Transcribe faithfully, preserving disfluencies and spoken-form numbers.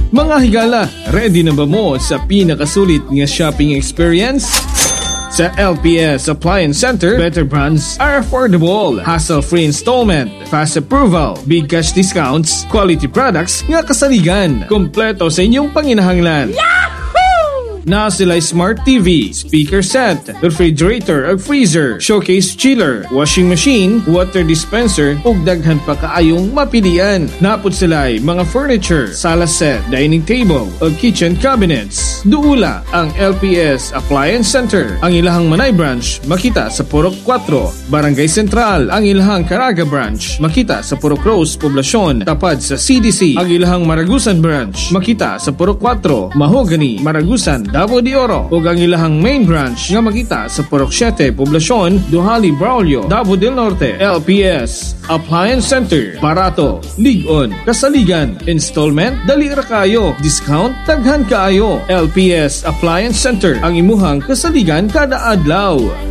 Mga higala, ready na ba mo sa pinakasulit nga shopping experience? Sa L P S Appliance Center, better brands are affordable, hassle-free installment, fast approval, big cash discounts, quality products nga kasaligan, kompleto sa inyong panginahanglan. Na sila Smart T V, speaker set, refrigerator ug freezer, showcase chiller, washing machine, water dispenser ug daghan pa kaayong mapilian. Napud sila mga furniture, sala set, dining table ug kitchen cabinets. Duula ang L P S Appliance Center. Ang ilahang Manay branch makita sa Purok four, Barangay Central. Ang ilahang Caraga branch makita sa Purok Rose, Poblacion, tapad sa C D C. Ang ilahang Maragusan branch makita sa Purok four, Mahogany, Maragusan, Davao de Oro. Ug ang ilahang main branch nga makita sa Purok seven, Poblacion, Duhali, Braulio, Davao del Norte. L P S Appliance Center. Barato, ligon, kasaligan, installment, dali ra kayo, discount, daghan kaayo. L P S Appliance Center, ang imuhang kasaligan kada adlaw.